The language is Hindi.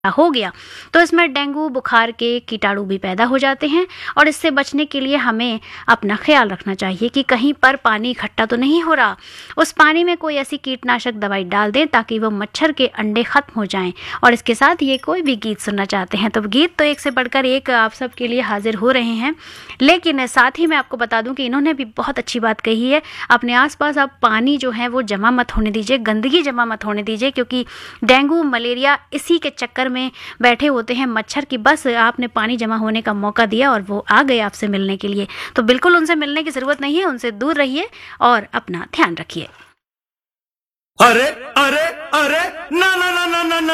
हो गया तो इसमें डेंगू बुखार के कीटाणु भी पैदा हो जाते हैं। और इससे बचने के लिए हमें अपना ख्याल रखना चाहिए कि कहीं पर पानी इकट्ठा तो नहीं हो रहा, उस पानी में कोई ऐसी कीटनाशक दवाई डाल दें ताकि वो मच्छर के अंडे खत्म हो जाएं। और इसके साथ ये कोई भी गीत सुनना चाहते हैं तो गीत तो एक से बढ़कर एक आप सबके लिए हाजिर हो रहे हैं, लेकिन साथ ही मैं आपको बता दूं कि इन्होंने भी बहुत अच्छी बात कही है। अपने आसपास आप पानी जो है वो जमा मत होने दीजिए, गंदगी जमा मत होने दीजिए, क्योंकि डेंगू मलेरिया इसी के चक्कर में बैठे होते हैं मच्छर की। बस आपने पानी जमा होने का मौका दिया और वो आ गए आपसे मिलने के लिए, तो बिल्कुल उनसे मिलने की जरूरत नहीं है, उनसे दूर रहिए और अपना ध्यान रखिए। अरे अरे अरे ना ना ना ना ना